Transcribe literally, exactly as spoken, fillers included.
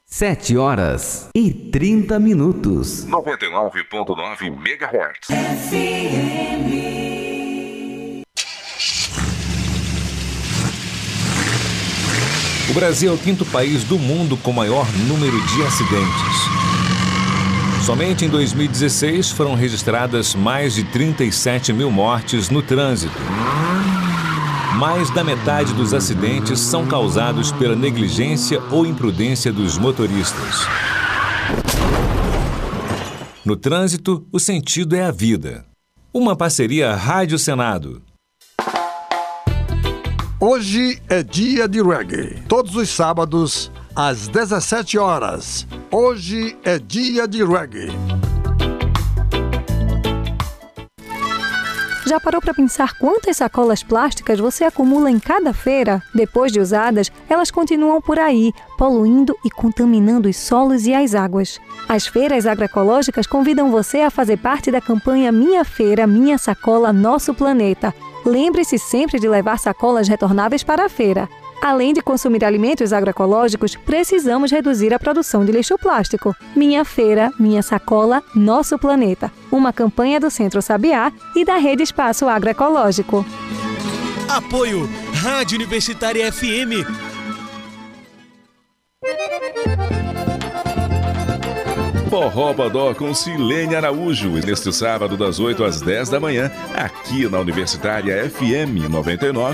Sete horas e trinta minutos. noventa e nove ponto nove megahertz. F M. O Brasil é o quinto país do mundo com maior número de acidentes. Somente em dois mil e dezesseis foram registradas mais de trinta e sete mil mortes no trânsito. Mais da metade dos acidentes são causados pela negligência ou imprudência dos motoristas. No trânsito, o sentido é a vida. Uma parceria Rádio Senado. Hoje é dia de reggae. Todos os sábados, às dezessete horas. Hoje é dia de reggae. Já parou para pensar quantas sacolas plásticas você acumula em cada feira? Depois de usadas, elas continuam por aí, poluindo e contaminando os solos e as águas. As feiras agroecológicas convidam você a fazer parte da campanha Minha Feira, Minha Sacola, Nosso Planeta. Lembre-se sempre de levar sacolas retornáveis para a feira. Além de consumir alimentos agroecológicos, precisamos reduzir a produção de lixo plástico. Minha Feira, Minha Sacola, Nosso Planeta. Uma campanha do Centro Sabiá e da Rede Espaço Agroecológico. Apoio Rádio Universitária F M. Forró Bodó com Silene Araújo, neste sábado das oito às dez da manhã, aqui na Universitária F M noventa e nove